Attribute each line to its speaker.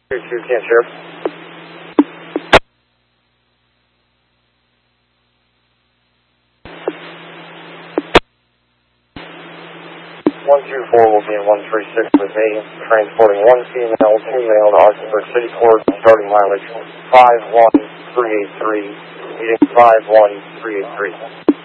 Speaker 1: 210, Sheriff. 124 will be in 136 with me, transporting one female, two male to Ogdensburg City Court, starting mileage 51383, meeting 51383.